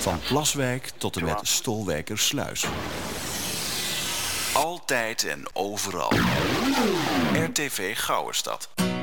Van Plaswijk tot en met Stolwijkersluis. Altijd en overal. RTV Gouwenstad.